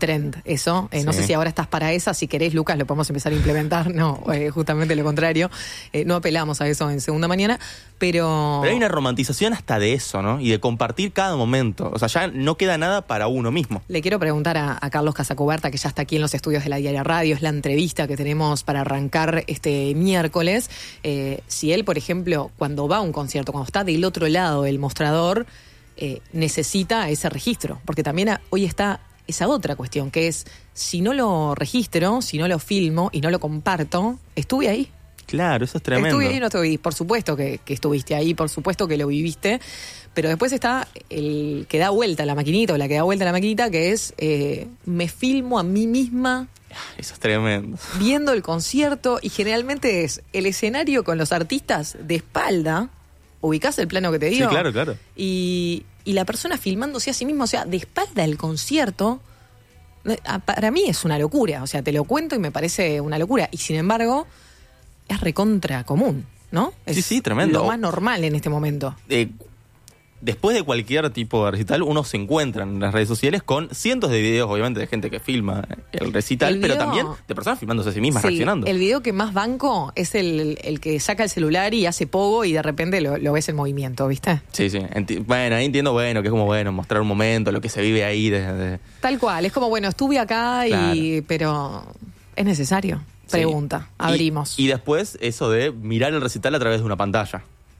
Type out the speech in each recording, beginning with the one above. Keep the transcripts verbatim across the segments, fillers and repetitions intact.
trend eso. Eh, Sí. No sé si ahora estás para esa. Si querés, Lucas, lo podemos empezar a implementar. No, eh, justamente lo contrario. Eh, no apelamos a eso en Segunda Mañana, pero... Pero hay una romantización hasta de eso, ¿no? Y de compartir cada momento. O sea, ya no queda nada para uno mismo. Le quiero preguntar a, a Carlos Casacuberta, que ya está aquí en los estudios de la Diaria Radio, es la entrevista que tenemos para arrancar este miércoles, eh, si él, por ejemplo, cuando va a un concierto, cuando está del otro lado del mostrador, eh, necesita ese registro, porque también a, hoy está esa otra cuestión, que es, si no lo registro, si no lo filmo y no lo comparto, estuve ahí. Claro, eso es tremendo. Estuve ahí y no estuve. Por supuesto que, que estuviste ahí, por supuesto que lo viviste, pero después está el que da vuelta a la maquinita o la que da vuelta a la maquinita, que es, eh, me filmo a mí misma Eso es tremendo. viendo el concierto, y generalmente es el escenario con los artistas de espalda. ¿Ubicás el plano que te digo? Sí, claro, claro. Y, y la persona filmándose a sí misma, o sea, de espalda el concierto. eh, Para mí es una locura, o sea, te lo cuento y me parece una locura. Y sin embargo, es recontra común, ¿no? Es Sí, sí, tremendo. lo más normal en este momento. Eh, después de cualquier tipo de recital, uno se encuentra en las redes sociales con cientos de videos, obviamente, de gente que filma el recital, El pero video- también de personas filmándose a sí mismas, Sí, reaccionando. el video que más banco es el, el que saca el celular y hace pogo y de repente lo, lo ves en movimiento, ¿viste? Sí, sí. Enti- bueno, ahí entiendo, bueno, que es como, bueno, mostrar un momento, lo que se vive ahí desde... Tal cual, es como, bueno, estuve acá, y pero ¿es necesario? Pregunta, Sí. abrimos. Y, y después eso de mirar el recital a través de una pantalla.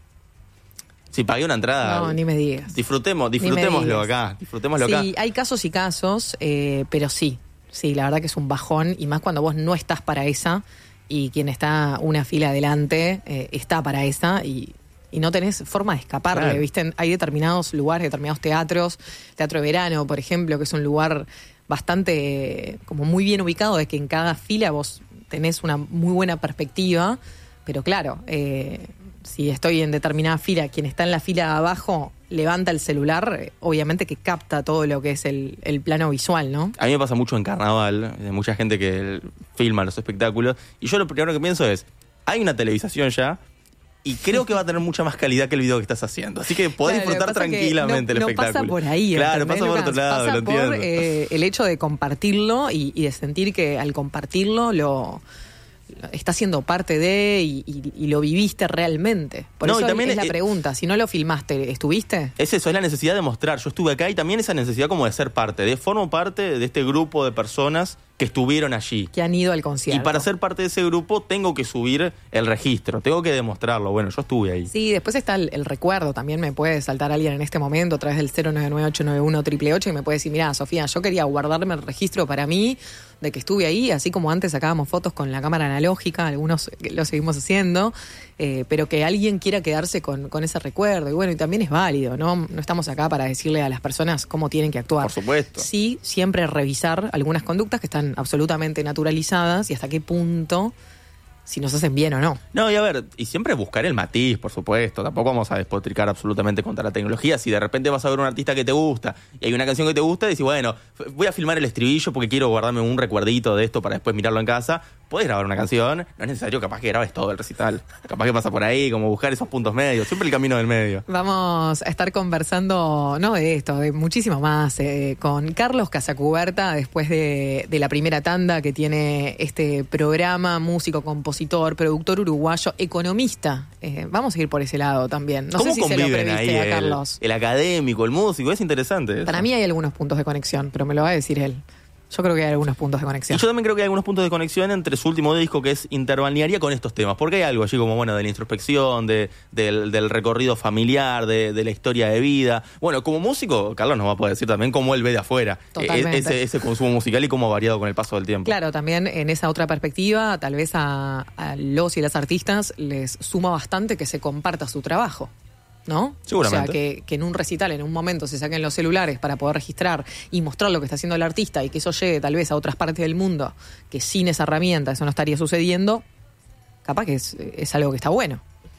Si pagué una entrada... No, ni me digas. Disfrutemos, Ni me disfrutémoslo digas. acá, disfrutémoslo Sí, acá. hay casos y casos, eh, pero sí, sí, la verdad que es un bajón, y más cuando vos no estás para esa y quien está una fila adelante eh, está para esa, y, y no tenés forma de escaparle, Claro. ¿viste? Hay determinados lugares, determinados teatros, Teatro de Verano, por ejemplo, que es un lugar bastante, eh, como muy bien ubicado, de que en cada fila vos tenés una muy buena perspectiva, pero claro, eh, si estoy en determinada fila, quien está en la fila de abajo levanta el celular, eh, obviamente que capta todo lo que es el, el plano visual, ¿no? A mí me pasa mucho en carnaval, hay mucha gente que filma los espectáculos, y yo lo primero que pienso es, hay una televisación ya, y creo que va a tener mucha más calidad que el video que estás haciendo. Así que podés Claro, disfrutar lo que pasa es que tranquilamente no, el espectáculo. No pasa por ahí. Claro, ¿entendés, pasa por Lucas? otro lado, pasa lo por entiendo. eh, el hecho de compartirlo y, y de sentir que al compartirlo lo... está siendo parte de y, y, y lo viviste realmente. Por No, y eso también es la es- pregunta, si no lo filmaste, ¿estuviste? Es eso, es la necesidad de mostrar. Yo estuve acá y también esa necesidad como de ser parte, de formo parte de este grupo de personas que estuvieron allí. Que han ido al concierto. Y para ser parte de ese grupo tengo que subir el registro, tengo que demostrarlo. Bueno, yo estuve ahí. Sí, después está el, el recuerdo. También me puede saltar alguien en este momento a través del cero nueve nueve ocho nueve uno ocho ocho ocho y me puede decir, mira, Sofía, yo quería guardarme el registro para mí de que estuve ahí, así como antes sacábamos fotos con la cámara analógica, algunos lo seguimos haciendo, eh, pero que alguien quiera quedarse con, con ese recuerdo. Y bueno, y también es válido, ¿no? No estamos acá para decirle a las personas cómo tienen que actuar. Por supuesto. Sí, siempre revisar algunas conductas que están absolutamente naturalizadas y hasta qué punto, si nos hacen bien o no. No, y a ver, y siempre buscar el matiz, por supuesto. Tampoco vamos a despotricar absolutamente contra la tecnología. Si de repente vas a ver un artista que te gusta y hay una canción que te gusta, y decís, bueno, f- voy a filmar el estribillo porque quiero guardarme un recuerdito de esto para después mirarlo en casa. Podés grabar una canción, no es necesario capaz que grabes todo el recital. Capaz que pasa por ahí, como buscar esos puntos medios. Siempre el camino del medio. Vamos a estar conversando, no de esto, de muchísimo más, eh, con Carlos Casacuberta, después de, de la primera tanda que tiene este programa, músico, compositor, productor uruguayo, economista. Eh, vamos a ir por ese lado también. No ¿Cómo sé si se lo conviven previste ahí a el, Carlos. el académico, el músico? Es interesante eso. Para mí hay algunos puntos de conexión, pero me lo va a decir él. Yo creo que hay algunos puntos de Y conexión. yo también creo que hay algunos puntos de conexión entre su último disco, que es Interbalnearia, con estos temas. Porque hay algo allí como, bueno, de la introspección, de, del, del recorrido familiar, de, de la historia de vida. Bueno, como músico, Carlos nos va a poder decir también cómo él ve de afuera Totalmente. eh, ese, ese consumo musical y cómo ha variado con el paso del tiempo. Claro, también en esa otra perspectiva, tal vez a, a los y las artistas les suma bastante que se comparta su trabajo, ¿no? Seguramente. O sea, que, que en un recital, en un momento, se saquen los celulares para poder registrar y mostrar lo que está haciendo el artista y que eso llegue tal vez a otras partes del mundo, que sin esa herramienta eso no estaría sucediendo, capaz que es, es algo que está bueno.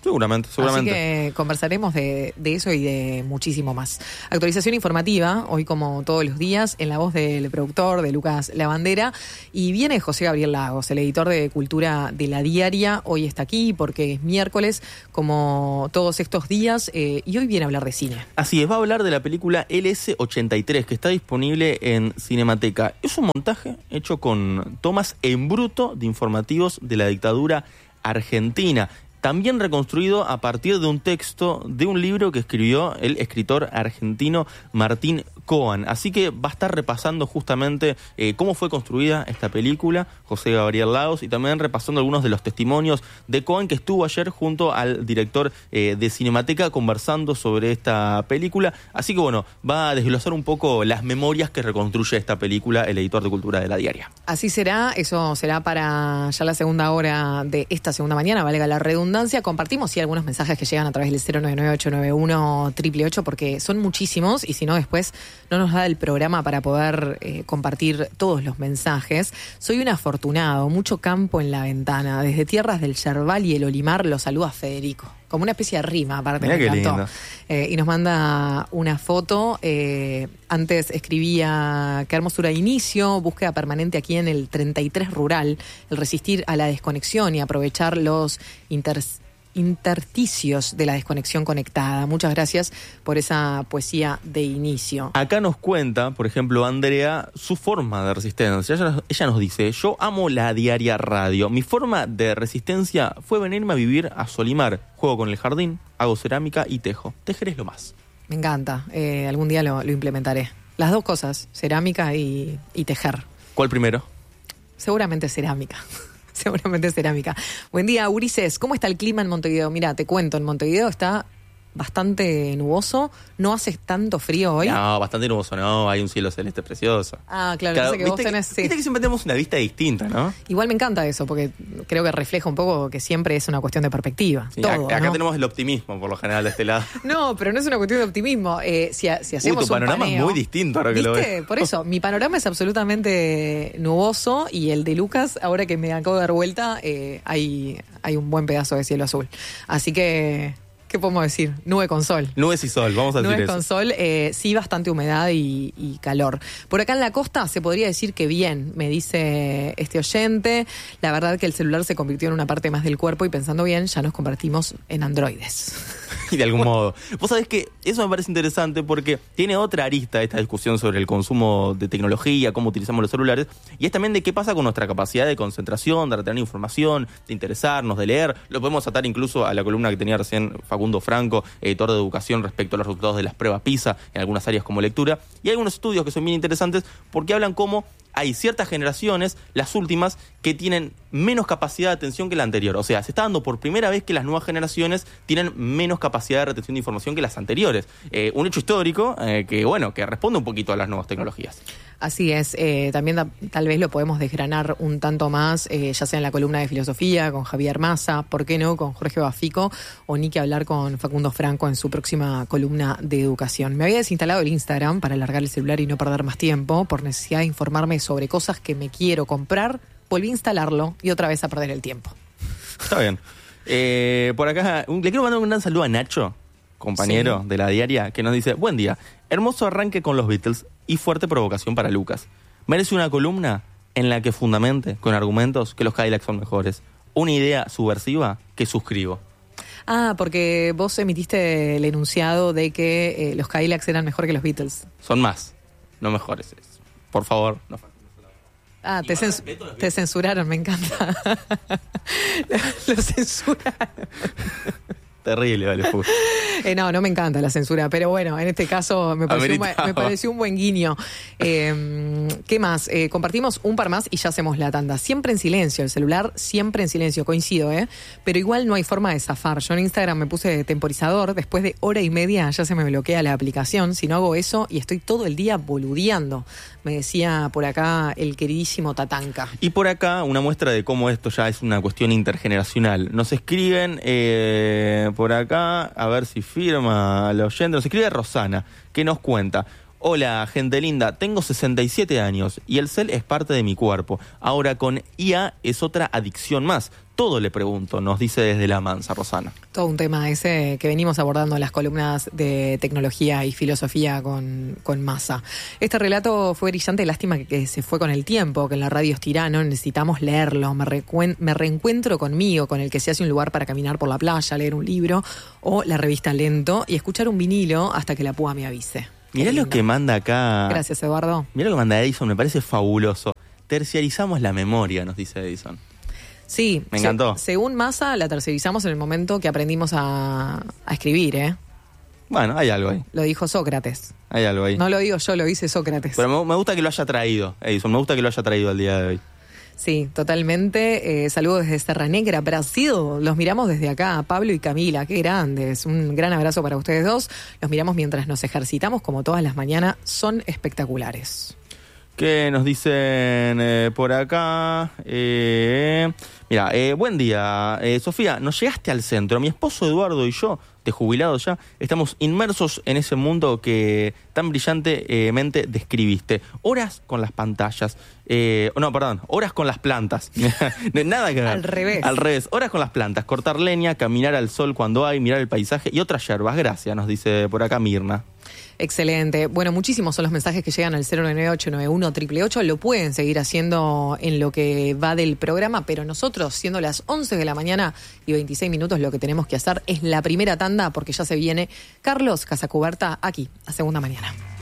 Seguramente, seguramente. Así que conversaremos de, de eso y de muchísimo más. Actualización informativa, hoy como todos los días, en la voz del productor, de Lucas Lavandera. Y viene José Gabriel Lagos, el editor de Cultura de La Diaria. Hoy está aquí porque es miércoles, como todos estos días, eh, y hoy viene a hablar de cine. Así es, va a hablar de la película L S ochenta y tres, que está disponible en Cinemateca. Es un montaje hecho con tomas en bruto de informativos de la dictadura argentina. También reconstruido a partir de un texto de un libro que escribió el escritor argentino Martín Coan. Así que va a estar repasando justamente eh, cómo fue construida esta película, José Gabriel Lagos, y también repasando algunos de los testimonios de Coan, que estuvo ayer junto al director eh, de Cinemateca conversando sobre esta película. Así que bueno, va a desglosar un poco las memorias que reconstruye esta película el editor de Cultura de La Diaria. Así será, eso será para ya la segunda hora de esta segunda mañana, valga la redundancia. Compartimos sí algunos mensajes que llegan a través del cero nueve nueve ocho nueve uno ocho ocho ocho porque son muchísimos y si no después no nos da el programa para poder eh, compartir todos los mensajes. Soy un afortunado, mucho campo en la ventana. Desde tierras del Yerbal y el Olimar lo saluda Federico. Como una especie de rima, aparte. Mirá me encantó. Eh, y nos manda una foto. Eh, antes escribía: qué hermosura de inicio, búsqueda permanente aquí en el treinta y tres rural, el resistir a la desconexión y aprovechar los inter, intersticios de la desconexión conectada. Muchas gracias por esa poesía de inicio. Acá nos cuenta, por ejemplo, Andrea, su forma de resistencia. Ella, ella nos dice: yo amo La Diaria Radio. Mi forma de resistencia fue venirme a vivir a Solimar. Juego con el jardín, hago cerámica y tejo. Tejer es lo más. Me encanta. Eh, algún día lo, lo implementaré. Las dos cosas, cerámica y, y tejer. ¿Cuál primero? Seguramente cerámica. Seguramente cerámica. Buen día, Ulises. ¿Cómo está el clima en Montevideo? Mira, te cuento, en Montevideo está bastante nuboso. No hace tanto frío hoy. No, bastante nuboso, no. Hay un cielo celeste precioso. Ah, claro. Claro, No sé que viste vos tenés... que, sí. viste que siempre tenemos una vista distinta, ¿no? Igual me encanta eso, porque creo que refleja un poco que siempre es una cuestión de perspectiva. Sí, todo, acá ¿no? tenemos el optimismo, por lo general, de este lado. No, pero no es una cuestión de optimismo. Eh, si, si hacemos Uy, tu un panorama paneo, es muy distinto ahora que ¿viste? lo veo. Por eso, mi panorama es absolutamente nuboso y el de Lucas, ahora que me acabo de dar vuelta, eh, hay, hay un buen pedazo de cielo azul. Así que... ¿qué podemos decir? Nube con sol. Nubes y sol, vamos a decir Nubes eso. con sol, eh, sí, bastante humedad y, y calor. Por acá en la costa se podría decir que bien, me dice este oyente. La verdad que el celular se convirtió en una parte más del cuerpo y pensando bien, ya nos convertimos en androides. Y de algún modo. Vos sabés que eso me parece interesante porque tiene otra arista esta discusión sobre el consumo de tecnología, cómo utilizamos los celulares, y es también de qué pasa con nuestra capacidad de concentración, de retener información, de interesarnos, de leer. Lo podemos atar incluso a la columna que tenía recién Facundo Franco, editor de educación, respecto a los resultados de las pruebas PISA en algunas áreas como lectura. Y hay algunos estudios que son bien interesantes porque hablan cómo hay ciertas generaciones, las últimas, que tienen menos capacidad de atención que la anterior. O sea, se está dando por primera vez que las nuevas generaciones tienen menos capacidad de retención de información que las anteriores. Eh, un hecho histórico eh, que, bueno, que responde un poquito a las nuevas tecnologías. Así es, eh, también da, tal vez lo podemos desgranar un tanto más, eh, ya sea en la columna de filosofía con Javier Massa, ¿por qué no? Con Jorge Bafico, o ni que hablar con Facundo Franco en su próxima columna de educación. Me había desinstalado el Instagram para alargar el celular y no perder más tiempo, por necesidad de informarme sobre cosas que me quiero comprar. Volví a instalarlo y otra vez a perder el tiempo. Está bien. Eh, por acá, un, le quiero mandar un gran saludo a Nacho, compañero sí. de La Diaria, que nos dice: buen día, hermoso arranque con los Beatles y fuerte provocación para Lucas. Merece una columna en la que fundamente, con argumentos, que los Cadillacs son mejores. Una idea subversiva que suscribo. Ah, porque vos emitiste el enunciado de que eh, los Cadillacs eran mejor que los Beatles. Son más, no mejores. Por favor, no. Ah, te, cens- te censuraron, me encanta. Lo censuraron. Terrible, vale, fue. Eh, no, no me encanta la censura, pero bueno, en este caso me pareció, un, buen- me pareció un buen guiño. Eh, ¿Qué más? Eh, compartimos un par más y ya hacemos la tanda. Siempre en silencio, el celular siempre en silencio, coincido, ¿eh? Pero igual no hay forma de zafar. Yo en Instagram me puse temporizador, después de hora y media ya se me bloquea la aplicación. Si no hago eso y estoy todo el día boludeando, me decía por acá el queridísimo Tatanka. Y por acá, una muestra de cómo esto ya es una cuestión intergeneracional. Nos escriben eh, por acá, a ver si firma el oyente, nos escribe Rosana, que nos cuenta: Hola, gente linda, tengo sesenta y siete años y el cel es parte de mi cuerpo. Ahora con I A es otra adicción más. Todo le pregunto, nos dice desde La Mansa, Rosana. Todo un tema ese que venimos abordando en las columnas de tecnología y filosofía con, con Massa. Este relato fue brillante, lástima que, que se fue con el tiempo, que en la radio es tirano, necesitamos leerlo. Me, recuen, me reencuentro conmigo, con el que se hace un lugar para caminar por la playa, leer un libro o la revista Lento y escuchar un vinilo hasta que la púa me avise. Mirá lo que manda acá. Gracias, Eduardo. Mirá lo que manda Edison, me parece fabuloso. Terciarizamos la memoria, nos dice Edison. Sí, me encantó. Se, según Massa, la tercerizamos en el momento que aprendimos a, a escribir, ¿eh? Bueno, hay algo ahí. Lo dijo Sócrates. Hay algo ahí. No lo digo yo, lo dice Sócrates. Pero me, me gusta que lo haya traído, Edison, me gusta que lo haya traído al día de hoy. Sí, totalmente. Eh, saludos desde Serra Negra, Brasil. Los miramos desde acá, Pablo y Camila. Qué grandes. Un gran abrazo para ustedes dos. Los miramos mientras nos ejercitamos, como todas las mañanas. Son espectaculares. ¿Qué nos dicen eh, por acá? Eh, mira, eh, buen día. Eh, Sofía, nos llegaste al centro. Mi esposo Eduardo y yo, de jubilado ya, estamos inmersos en ese mundo que tan brillantemente describiste. Horas con las pantallas. Eh, no, perdón, horas con las plantas. Nada que ver. Al revés. Al revés. Horas con las plantas. Cortar leña, caminar al sol cuando hay, mirar el paisaje y otras yerbas. Gracias, nos dice por acá Mirna. Excelente. Bueno, muchísimos son los mensajes que llegan al cero nueve nueve ocho nueve uno ocho ocho ocho. Lo pueden seguir haciendo en lo que va del programa, pero nosotros, siendo las once de la mañana y veintiséis minutos, lo que tenemos que hacer es la primera tanda, porque ya se viene Carlos Casacuberta aquí, a Segunda Mañana.